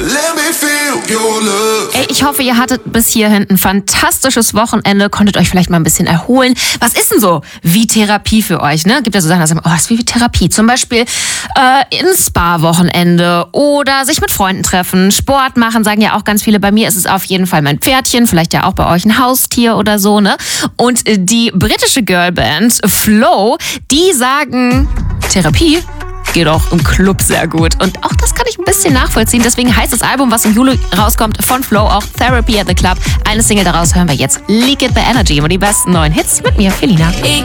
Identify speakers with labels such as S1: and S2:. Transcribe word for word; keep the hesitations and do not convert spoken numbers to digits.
S1: Let me feel your love.
S2: Ey, ich hoffe, ihr hattet bis hierhin ein fantastisches Wochenende, konntet euch vielleicht mal ein bisschen erholen. Was ist denn so wie Therapie für euch? Ne? Gibt ja so Sachen, dass sagen, oh, das ist wie Therapie. Zum Beispiel äh, ein Spa-Wochenende oder sich mit Freunden treffen, Sport machen, sagen ja auch ganz viele. Bei mir ist es auf jeden Fall mein Pferdchen, vielleicht ja auch bei euch ein Haustier oder so. Ne? Und äh, die britische Girlband Flow, die sagen, Therapie geht auch im Club sehr gut. Und auch das kann ich ein bisschen nachvollziehen. Deswegen heißt das Album, was im Juli rauskommt, von Flow auch Therapy at the Club. Eine Single daraus hören wir jetzt. Leak It by Energy. Und die besten neuen Hits mit mir, Felina.